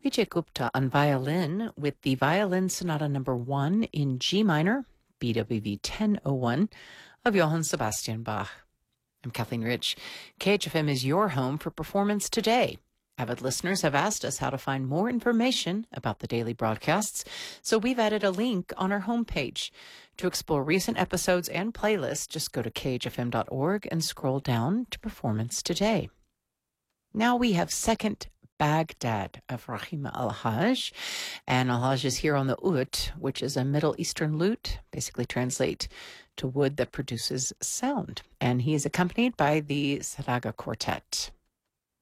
Vijay Gupta on violin with the Violin Sonata Number 1 in G minor, BWV 1001 of Johann Sebastian Bach. I'm Kathleen Rich. KHFM is your home for Performance Today. Avid listeners have asked us how to find more information about the daily broadcasts, so we've added a link on our homepage. To explore recent episodes and playlists, just go to khfm.org and scroll down to Performance Today. Now we have Second Baghdad of Rahim Al-Hajj, and Al-Hajj is here on the oud, which is a Middle Eastern lute, basically translate to wood that produces sound, and he is accompanied by the Saraga Quartet.